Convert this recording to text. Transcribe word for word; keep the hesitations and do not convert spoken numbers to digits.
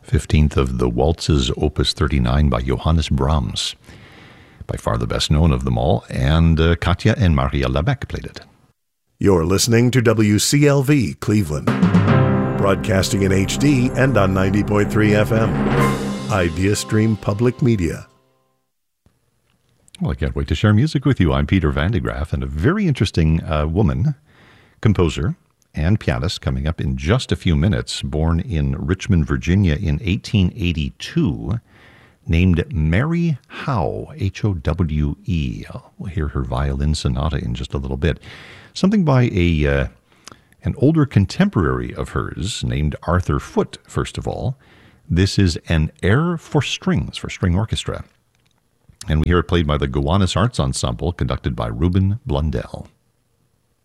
fifteenth of the Waltzes, Opus thirty-nine by Johannes Brahms, by far the best known of them all, and uh, Katja and Maria Labec played it. You're listening to W C L V Cleveland, broadcasting in H D and on ninety point three F M. IdeaStream Public Media. Well, I can't wait to share music with you. I'm Peter Van de Graaff, and a very interesting uh, woman, composer, and pianist coming up in just a few minutes, born in Richmond, Virginia in eighteen eighty-two, named Mary Howe, H O W E. We'll hear her violin sonata in just a little bit. Something by a uh, an older contemporary of hers named Arthur Foote, first of all. This is an air for strings, for string orchestra. And we hear it played by the Gowanus Arts Ensemble, conducted by Ruben Blundell.